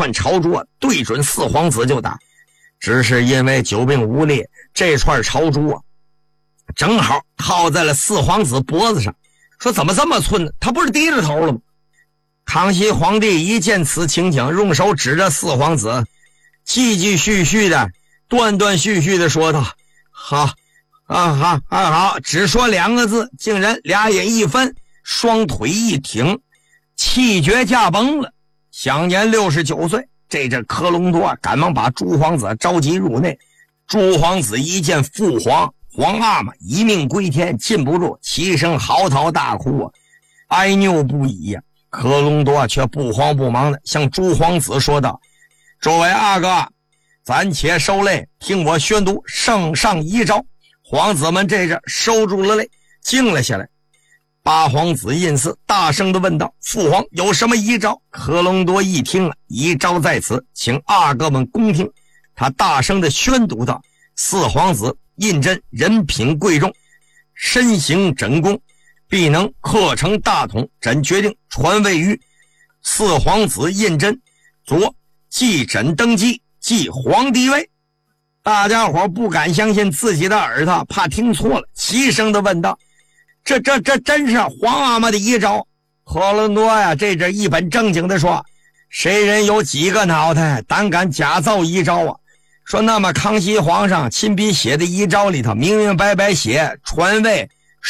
串朝珠对准四皇子就打。只是因为久病无力，这串朝珠正好套在了四皇子脖子上。说怎么这么寸呢？他不是低着头了吗？康熙皇帝一见此情景，用手指着四皇子，继续的断续的说道：好，只说2个字，竟然俩眼一翻，双腿一挺，气绝驾崩了，享年69岁。这科隆多赶忙把朱皇子召集入内。朱皇子一见父皇皇阿玛一命归天，禁不住齐声嚎啕大哭哀拗不已科隆多却不慌不忙的向朱皇子说道：诸位阿哥，暂且收泪，听我宣读圣上遗诏。皇子们收住了泪，静了下来。八皇子胤祀大声地问道：父皇有什么遗诏？科隆多一听遗诏在此，请阿哥们恭听。他大声地宣读道：四皇子胤禛人品贵重，身行真功，必能克成大统。朕决定传位于四皇子胤禛，昨继朕登基，继皇帝位。大家伙不敢相信自己的耳朵，怕听错了，齐声地问道：这真是皇阿玛的遗诏？科隆多这一本正经地说：谁人有几个脑袋，胆敢假造遗诏啊？说那么康熙皇上亲笔写的遗诏里头明明白白写传位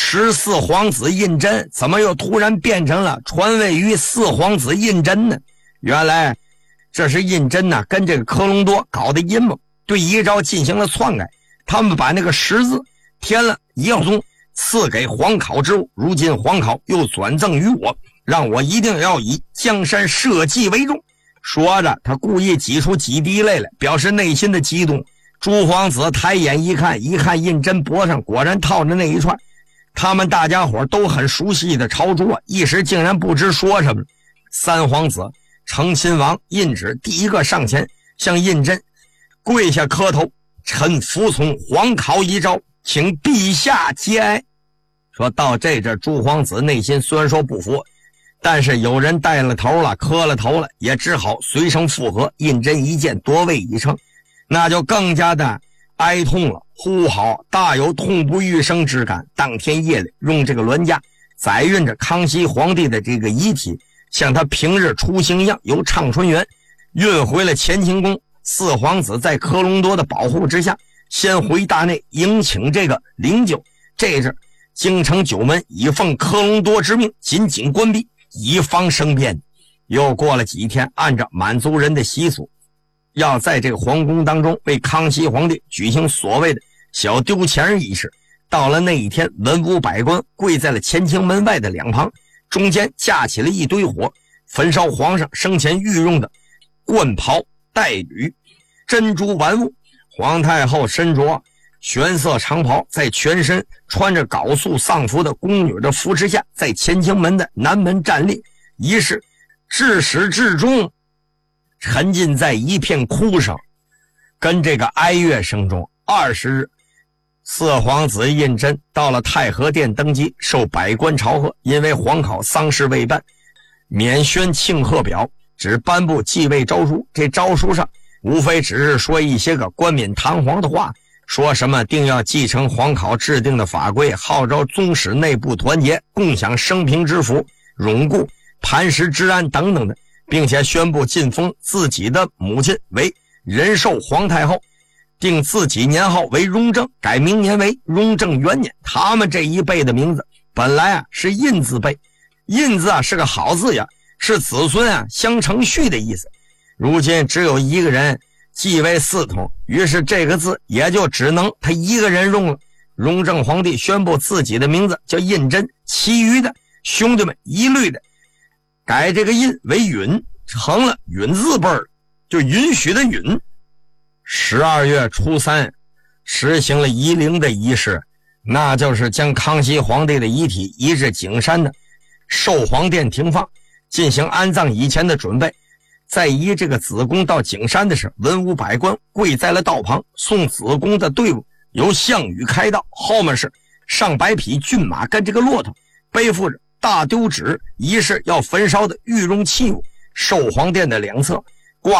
14皇子胤禛，怎么又突然变成了传位于4皇子胤禛呢？原来这是胤禛跟这个科隆多搞的阴谋，对遗诏进行了篡改。他们把那个10字填了以后赐给皇考之物，如今皇考又转赠于我，让我一定要以江山社稷为重。说着他故意挤出几滴泪来，表示内心的激动。朱皇子抬眼一看胤禛脖上果然套着那一串他们大家伙都很熟悉的朝珠一时竟然不知说什么。三皇子成亲王胤祉第一个上前向胤禛跪下磕头：臣服从皇考遗诏，请陛下节哀。说到朱皇子内心虽然说不服，但是有人带了头了，磕了头了，也只好随声附和。胤禛一见夺位已成，那就更加的哀痛了，呼号大有痛不欲生之感。当天夜里用銮驾载运着康熙皇帝的遗体，像他平日出行一样，由畅春园运回了乾清宫。四皇子在科隆多的保护之下，先回大内迎请灵柩。京城九门已奉科隆多之命紧紧关闭，以防生变。又过了几天，按照满族人的习俗，要在皇宫当中为康熙皇帝举行所谓的小丢钱仪式。到了那一天，文武百官跪在了乾清门外的两旁，中间架起了一堆火，焚烧皇上生前御用的冠袍带履珍珠玩物。皇太后身着玄色长袍，在全身穿着缟素丧服的宫女的扶持下，在乾清门的南门站立。仪式至始至终沉浸在一片哭声跟哀乐声中。20日，四皇子胤禛到了太和殿登基，受百官朝贺。因为皇考丧事未办，免宣庆贺表，只颁布继位诏书。这诏书上无非只是说一些个冠冕堂皇的话，说什么定要继承皇考制定的法规，号召宗室内部团结，共享生平之福，巩固磐石之安等等的，并且宣布晋封自己的母亲为仁寿皇太后，定自己年号为雍正，改明年为雍正元年。他们这一辈的名字本来是胤字辈，胤字是个好字呀，是子孙相承续的意思。如今只有一个人继位嗣统，于是这个字也就只能他一个人用了。雍正皇帝宣布自己的名字叫胤禛，其余的兄弟们一律的改胤为允，成了允字辈儿，就允许的允。12月初3实行了移灵的仪式，那就是将康熙皇帝的遗体移至景山的寿皇殿停放，进行安葬以前的准备。在移子宫到景山的时候，文武百官跪在了道旁，送子宫的队伍由项羽开道，后面是上百匹骏马跟骆驼，背负着大丢纸仪式要焚烧的御用器物。寿皇殿的两侧